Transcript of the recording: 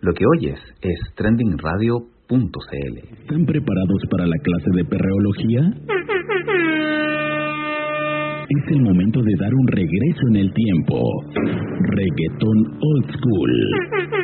Lo que oyes es trendingradio.cl. ¿Están preparados para la clase de perreología? Es el momento de dar un regreso en el tiempo. Reggaetón Old School.